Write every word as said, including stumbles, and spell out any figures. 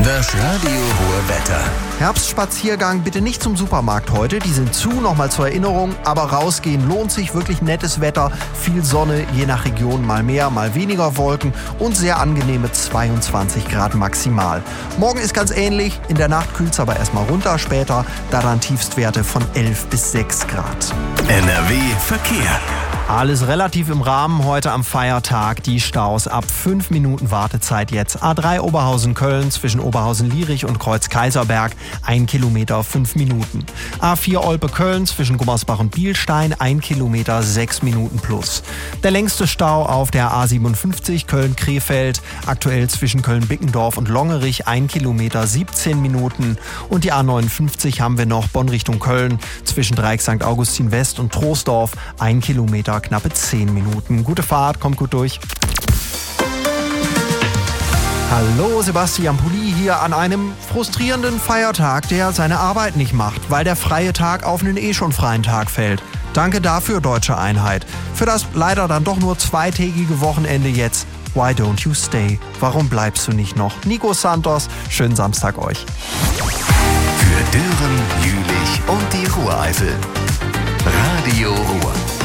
Das Radio Ruhr Wetter. Herbstspaziergang bitte nicht zum Supermarkt heute, die sind zu, nochmal zur Erinnerung, aber rausgehen lohnt sich, wirklich nettes Wetter, viel Sonne, je nach Region mal mehr, mal weniger Wolken und sehr angenehme zweiundzwanzig Grad maximal. Morgen ist ganz ähnlich, in der Nacht kühlt es aber erstmal runter, später da dann Tiefstwerte von elf bis sechs Grad. N R W Verkehr. Alles relativ im Rahmen heute am Feiertag. Die Staus ab fünf Minuten Wartezeit jetzt. A drei Oberhausen-Köln zwischen Oberhausen-Lierich und Kreuz-Kaiserberg. ein Kilometer, fünf Minuten. A vier Olpe-Köln zwischen Gummersbach und Bielstein. ein Kilometer, sechs Minuten plus. Der längste Stau auf der A siebenundfünfzig Köln-Krefeld. Aktuell zwischen Köln-Bickendorf und Longerich. ein Kilometer, siebzehn Minuten. Und die A neunundfünfzig haben wir noch Bonn Richtung Köln. Zwischen Dreieck Sankt Augustin West und Troisdorf. ein Kilometer, knappe zehn Minuten. Gute Fahrt, kommt gut durch. Hallo, Sebastian Pulli hier an einem frustrierenden Feiertag, der seine Arbeit nicht macht, weil der freie Tag auf einen eh schon freien Tag fällt. Danke dafür, Deutsche Einheit. Für das leider dann doch nur zweitägige Wochenende jetzt. Why don't you stay? Warum bleibst du nicht noch? Nico Santos, schönen Samstag euch. Für Düren, Jülich und die Ruhreifel. Radio Ruhr.